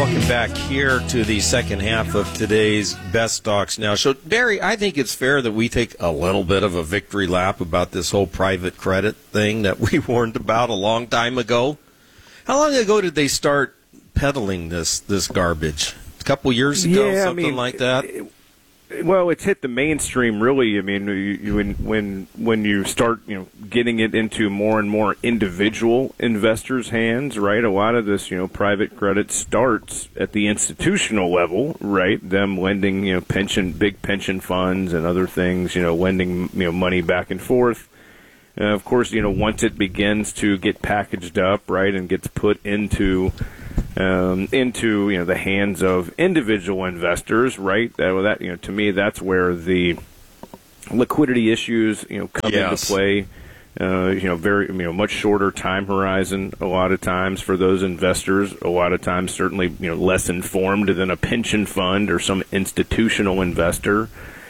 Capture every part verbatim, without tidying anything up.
Welcome back here to the second half of today's Best Stocks Now show. Barry, I think it's fair that we take a little bit of a victory lap about this whole private credit thing that we warned about a long time ago. How long ago did they start peddling this this garbage? A couple years ago, yeah, something I mean, like that? It, well, it's hit the mainstream, really. I mean, you, you, when when when you start, you know, getting it into more and more individual investors' hands, right? A lot of this, you know, private credit starts at the institutional level, right? Them lending, you know, pension, big pension funds and other things, you know, lending, you know, money back and forth. Uh, of course, you know, once it begins to get packaged up, right, and gets put into um, into you know the hands of individual investors, right? That, well, that you know, to me, that's where the liquidity issues you know come yes. into play. Uh, you know, very you know much shorter time horizon. A lot of times for those investors, a lot of times certainly you know less informed than a pension fund or some institutional investor.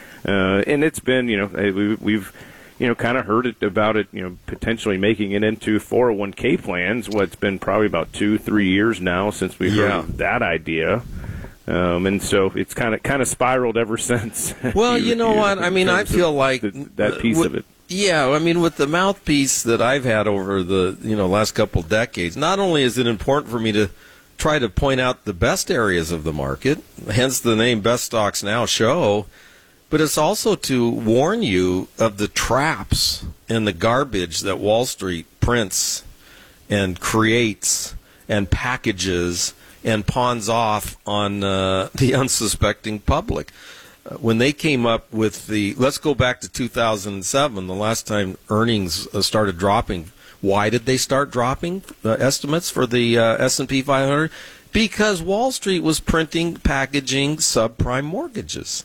Uh, and it's been you know we, we've. you know, kind of heard it about it, you know, potentially making it into four oh one k plans. What's been probably about two, three years now since we heard yeah. of that idea, um, and so it's kind of kind of spiraled ever since. Well, you, you know you, what? I mean, I feel like the, that piece with, of it. Yeah, I mean, with the mouthpiece that I've had over the you know last couple decades, not only is it important for me to try to point out the best areas of the market, hence the name Best Stocks Now show. But it's also to warn you of the traps and the garbage that Wall Street prints and creates and packages and pawns off on uh, the unsuspecting public. Uh, when they came up with the, let's go back to two thousand seven, the last time earnings uh, started dropping. Why did they start dropping uh, estimates for the uh, S and P five hundred? Because Wall Street was printing, packaging subprime mortgages.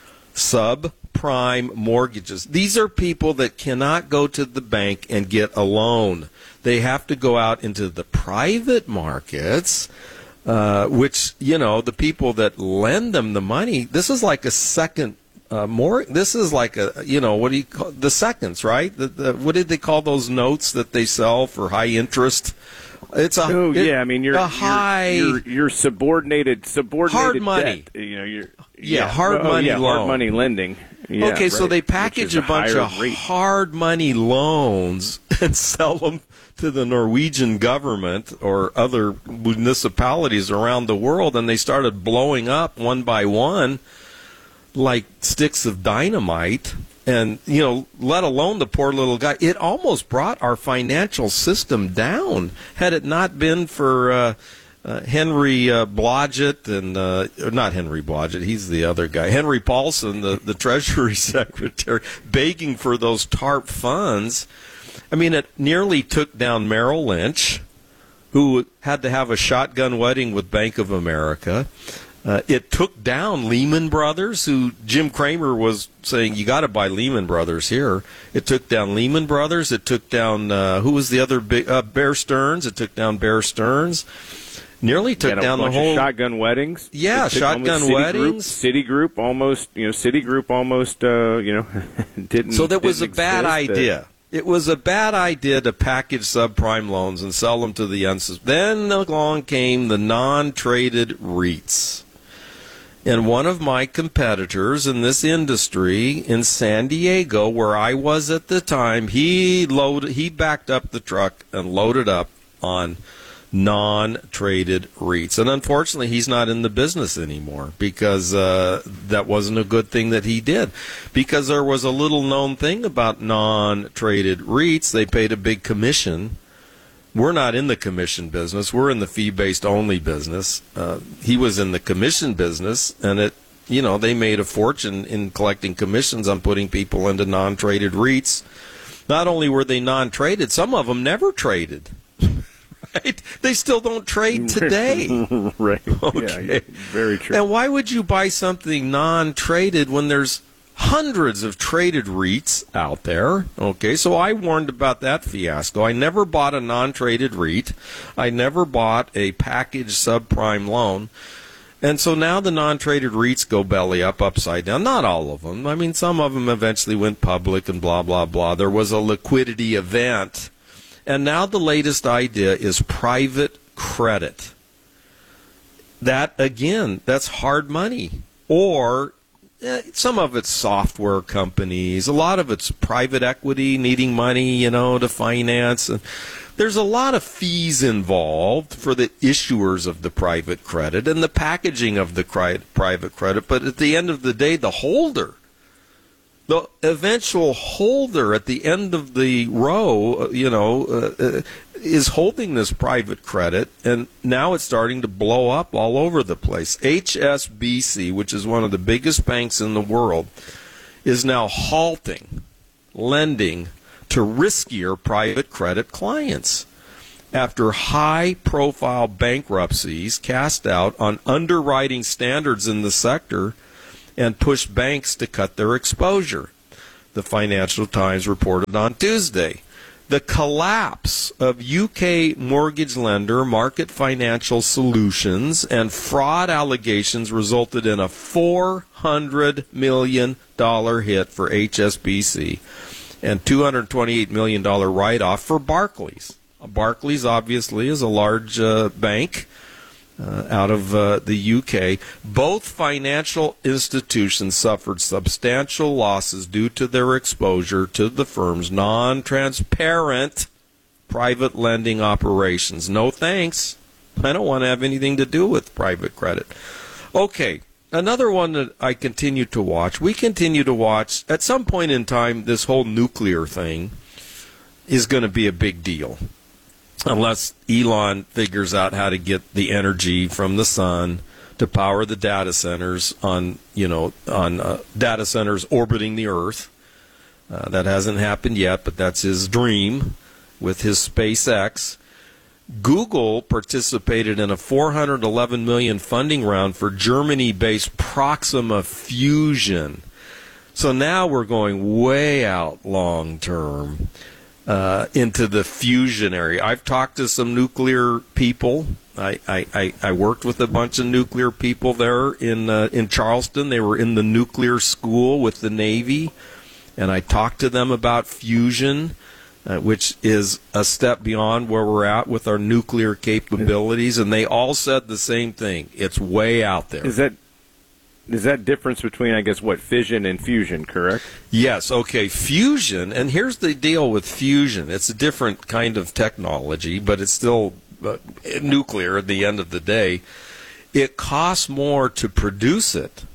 Subprime mortgages. These are people that cannot go to the bank and get a loan. They have to go out into the private markets, uh, which, you know, the people that lend them the money, this is like a second uh, more. This is like a, you know, what do you call the seconds, right? The, the, what did they call those notes that they sell for high interest? It's a oh it, yeah, I mean you're a high you're, you're, you're subordinated subordinated hard money. Debt. You know, you're yeah, yeah hard oh, money yeah, loan. hard money lending. Yeah, okay, so right. they package a, a bunch of rate. hard money loans and sell them to the Norwegian government or other municipalities around the world, and they started blowing up one by one like sticks of dynamite. And, you know, let alone the poor little guy. It almost brought our financial system down had it not been for uh, uh, Henry uh, Blodgett and, uh, not Henry Blodgett, he's the other guy, Henry Paulson, the, the Treasury Secretary, begging for those TARP funds. I mean, it nearly took down Merrill Lynch, who had to have a shotgun wedding with Bank of America. Uh, it took down Lehman Brothers, who Jim Cramer was saying, you got to buy Lehman Brothers here. It took down Lehman Brothers. It took down, uh, who was the other big, uh, Bear Stearns. It took down Bear Stearns. Nearly took down the whole. Shotgun weddings. Yeah, shotgun Citigroup, weddings. Citigroup almost, you know, Citigroup almost, uh, you know, didn't. So that was a exist. bad idea. It was a bad idea to package subprime loans and sell them to the unsuspecting. Then along came the non-traded REITs. And one of my competitors in this industry in San Diego, where I was at the time, he loaded, he backed up the truck and loaded up on non-traded REITs. And unfortunately, he's not in the business anymore because uh, that wasn't a good thing that he did. Because there was a little known thing about non-traded REITs. They paid a big commission. We're not in the commission business. We're in the fee-based only business. Uh, he was in the commission business, and it, you know, they made a fortune in collecting commissions on putting people into non-traded REITs. Not only were they non-traded, some of them never traded. Right? They still don't trade today. Right. Okay. Yeah, very true. And why would you buy something non-traded when there's hundreds of traded REITs out there? Okay, so I warned about that fiasco. I never bought a non-traded REIT. I never bought a packaged subprime loan. And so now the non-traded REITs go belly up, upside down. Not all of them. I mean, some of them eventually went public and blah, blah, blah. There was a liquidity event. And now the latest idea is private credit. that, again, that's hard money. Or eh, some of it's software companies. A lot of it's private equity needing money, you know, to finance. And there's a lot of fees involved for the issuers of the private credit and the packaging of the cri- private credit. But at the end of the day, the holder, the eventual holder at the end of the row, you know, uh, uh, is holding this private credit, and now it's starting to blow up all over the place. H S B C, which is one of the biggest banks in the world, is now halting lending to riskier private credit clients after high-profile bankruptcies cast out on underwriting standards in the sector and pushed banks to cut their exposure. The Financial Times reported on Tuesday. The collapse of U K mortgage lender Market Financial Solutions and fraud allegations resulted in a four hundred million dollars hit for H S B C and two hundred twenty-eight million dollars write-off for Barclays. Barclays, obviously, is a large uh, bank Uh, out of uh, the U K. Both financial institutions suffered substantial losses due to their exposure to the firm's non-transparent private lending operations. No thanks. I don't want to have anything to do with private credit. Okay, another one that I continue to watch. We continue to watch. At some point in time, this whole nuclear thing is going to be a big deal. Unless Elon figures out how to get the energy from the sun to power the data centers on, you know, on uh, data centers orbiting the Earth. Uh, that hasn't happened yet, but that's his dream with his SpaceX. Google participated in a four hundred eleven million dollars funding round for Germany-based Proxima Fusion. So now we're going way out long term. Uh, into the fusion area. I've talked to some nuclear people. I, I, I, I worked with a bunch of nuclear people there in uh, in Charleston. They were in the nuclear school with the Navy, and I talked to them about fusion, uh, which is a step beyond where we're at with our nuclear capabilities, and they all said the same thing. It's way out there. Is that Is that difference between, I guess, what, fission and fusion, correct? Yes, okay, fusion, and here's the deal with fusion. It's a different kind of technology, but it's still uh, nuclear at the end of the day. It costs more to produce it,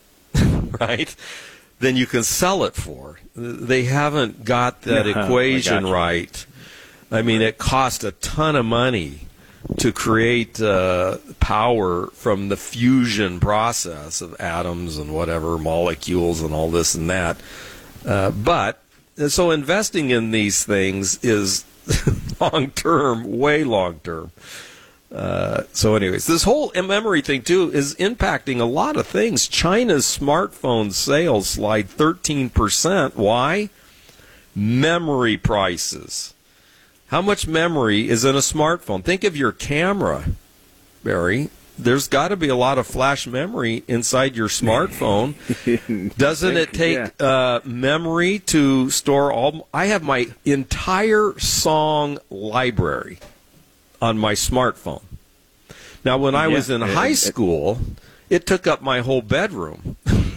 right, than you can sell it for. They haven't got that No, equation I right. I mean, it costs a ton of money to create uh, power from the fusion process of atoms and whatever, molecules and all this and that. Uh, but, so investing in these things is long-term, way long-term. Uh, so anyways, this whole memory thing, too, is impacting a lot of things. China's smartphone sales slide thirteen percent. Why? Memory prices. How much memory is in a smartphone? Think of your camera, Barry. There's got to be a lot of flash memory inside your smartphone. Doesn't it take yeah. uh, memory to store all? I have my entire song library on my smartphone. Now, when I yeah, was in it, high it, school, it took up my whole bedroom.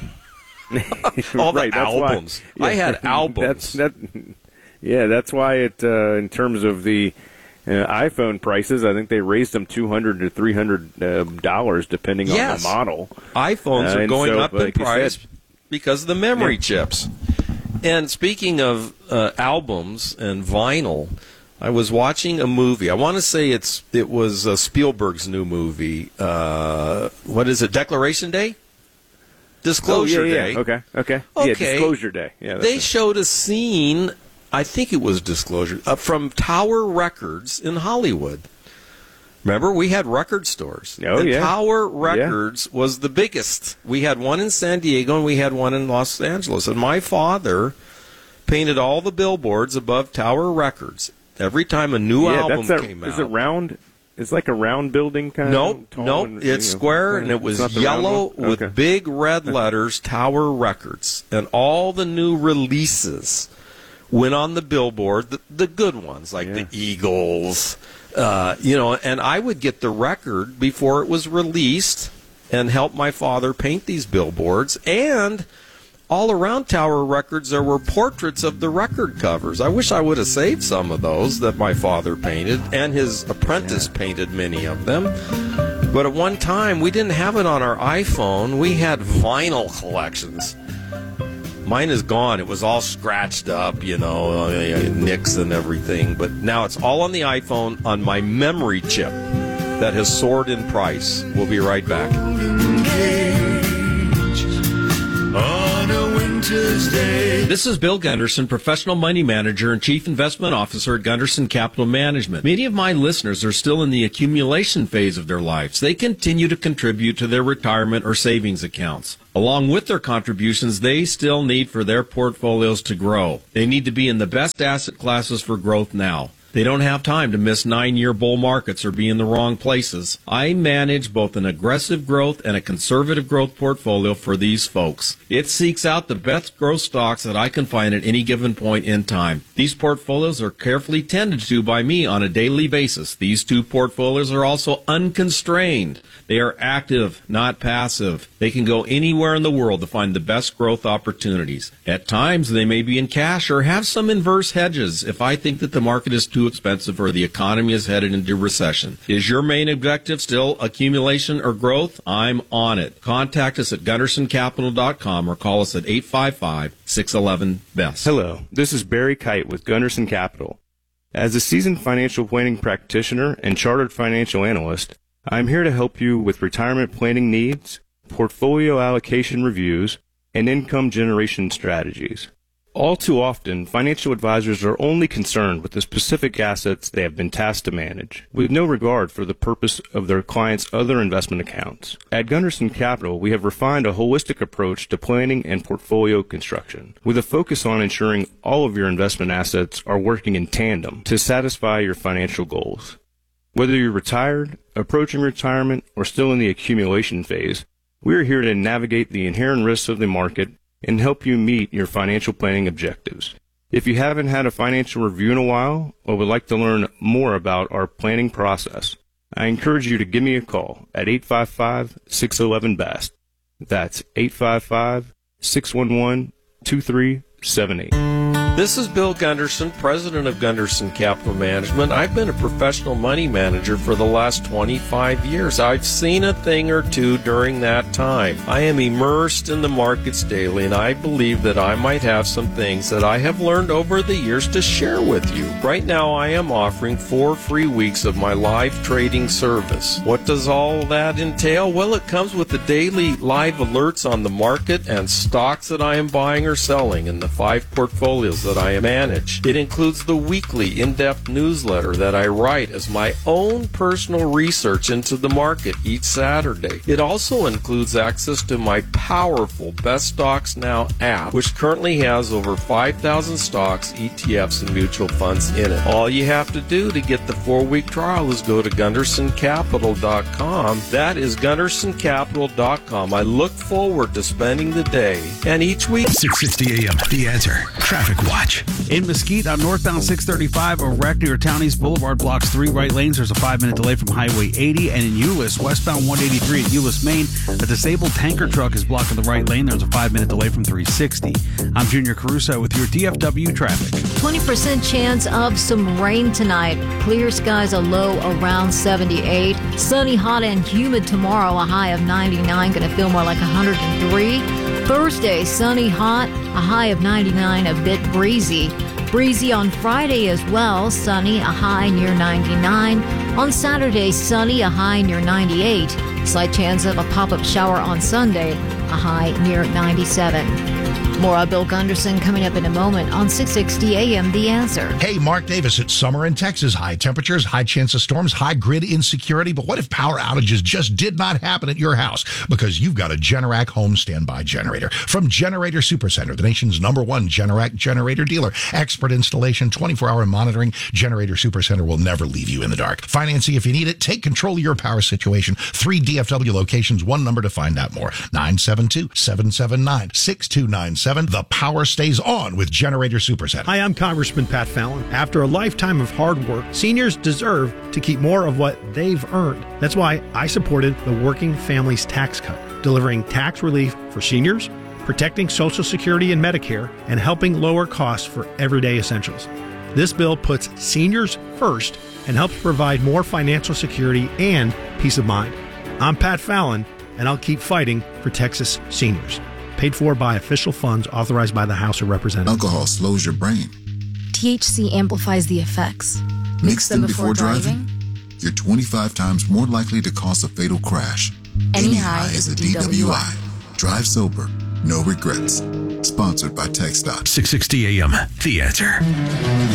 all the right, that's albums. Why, yeah, I had albums. That's, that, Yeah, that's why it. Uh, in terms of the uh, iPhone prices, I think they raised them two hundred to three hundred uh, dollars, depending yes. on the model. iPhones uh, are going so, up like in price said, because of the memory yeah. chips. And speaking of uh, albums and vinyl, I was watching a movie. I want to say it's it was uh, Spielberg's new movie. Uh, what is it? Declaration Day. Disclosure oh, yeah, Day. Yeah. Okay. Okay. Okay. Yeah, Disclosure Day. Yeah. They it. showed a scene. I think it was Disclosure, uh, from Tower Records in Hollywood. Remember, we had record stores. Oh, and yeah. Tower Records yeah. was the biggest. We had one in San Diego and we had one in Los Angeles. And my father painted all the billboards above Tower Records. Every time a new yeah, album that's a, came is out. Is it round? It's like a round building kind nope, of? Nope, nope. it's you know, square and it was yellow okay. with big red letters, Tower Records. And all the new releases went on the billboard, the, the good ones, like yeah. the Eagles, uh, you know, and I would get the record before it was released and help my father paint these billboards. And all around Tower Records, there were portraits of the record covers. I wish I would have saved some of those that my father painted, and his apprentice yeah. painted many of them. But at one time, we didn't have it on our iPhone. We had vinyl collections. Mine is gone. It was all scratched up, you know, nicks and everything. But now it's all on the iPhone on my memory chip that has soared in price. We'll be right back. On a winter's day. This is Bill Gunderson, professional money manager and chief investment officer at Gunderson Capital Management. Many of my listeners are still in the accumulation phase of their lives. They continue to contribute to their retirement or savings accounts. Along with their contributions, they still need for their portfolios to grow. They need to be in the best asset classes for growth now. They don't have time to miss nine-year bull markets or be in the wrong places. I manage both an aggressive growth and a conservative growth portfolio for these folks. It seeks out the best growth stocks that I can find at any given point in time. These portfolios are carefully tended to by me on a daily basis. These two portfolios are also unconstrained. They are active, not passive. They can go anywhere in the world to find the best growth opportunities. At times, they may be in cash or have some inverse hedges if I think that the market is too expensive or the economy is headed into recession. Is your main objective still accumulation or growth? I'm on it. Contact us at gunderson capital dot com or call us at eight five five, six one one, B E S. Hello, this is Barry Kite with Gunderson Capital. As a seasoned financial planning practitioner and chartered financial analyst, I'm here to help you with retirement planning needs, portfolio allocation reviews, and income generation strategies. All too often, financial advisors are only concerned with the specific assets they have been tasked to manage, with no regard for the purpose of their clients' other investment accounts. At Gunderson Capital, we have refined a holistic approach to planning and portfolio construction, with a focus on ensuring all of your investment assets are working in tandem to satisfy your financial goals. Whether you're retired, approaching retirement, or still in the accumulation phase, we are here to navigate the inherent risks of the market and help you meet your financial planning objectives. If you haven't had a financial review in a while or would like to learn more about our planning process, I encourage you to give me a call at eight five five, six one one, B E S T. That's eight five five, six one one, two three seven eight. This is Bill Gunderson, president of Gunderson Capital Management. I've been a professional money manager for the last twenty-five years. I've seen a thing or two during that time. I am immersed in the markets daily, and I believe that I might have some things that I have learned over the years to share with you. Right now, I am offering four free weeks of my live trading service. What does all that entail? Well, it comes with the daily live alerts on the market and stocks that I am buying or selling in the five portfolios that I manage. It includes the weekly in-depth newsletter that I write as my own personal research into the market each Saturday. It also includes access to my powerful Best Stocks Now app, which currently has over five thousand stocks, E T Fs, and mutual funds in it. All you have to do to get the four-week trial is go to gunderson capital dot com. That is gunderson capital dot com. I look forward to spending the day and each week. six sixty a.m. The Answer. Traffic Watch. In Mesquite on northbound six thirty-five, a wreck near Townies Boulevard blocks three right lanes. There's a five-minute delay from Highway eighty. And in Euless, westbound one eighty-three at Euless, Maine, a disabled tanker truck is blocking the right lane. There's a five-minute delay from three sixty. I'm Junior Caruso with your D F W traffic. twenty percent chance of some rain tonight. Clear skies, a low around seventy-eight. Sunny, hot, and humid tomorrow, a high of ninety-nine. Going to feel more like one hundred three. Thursday, sunny, hot, a high of ninety-nine, a bit breezy. Breezy on Friday as well, sunny, a high near ninety-nine. On Saturday, sunny, a high near ninety-eight. Slight chance of a pop-up shower on Sunday, a high near ninety-seven. More on Bill Gunderson coming up in a moment on six sixty A M The Answer. Hey, Mark Davis. It's summer in Texas. High temperatures, high chance of storms, high grid insecurity. But what if power outages just did not happen at your house? Because you've got a Generac home standby generator. From Generator Supercenter, the nation's number one Generac generator dealer. Expert installation, twenty-four hour monitoring. Generator Supercenter will never leave you in the dark. Financing if you need it. Take control of your power situation. Three D F W locations, one number to find out more. nine seven two, seven seven nine, six two nine seven. seven, the power stays on with Generator Supercenter. Hi, I'm Congressman Pat Fallon. After a lifetime of hard work, seniors deserve to keep more of what they've earned. That's why I supported the Working Families Tax Cut, delivering tax relief for seniors, protecting Social Security and Medicare, and helping lower costs for everyday essentials. This bill puts seniors first and helps provide more financial security and peace of mind. I'm Pat Fallon, and I'll keep fighting for Texas seniors. Paid for by official funds authorized by the House of Representatives. Alcohol slows your brain. T H C amplifies the effects. Mix, Mix them, them before, before driving. driving. You're twenty-five times more likely to cause a fatal crash. Any, Any high, high is a D W I. D W I. Drive sober. No regrets. Sponsored by TxDOT. six sixty A M. The Answer.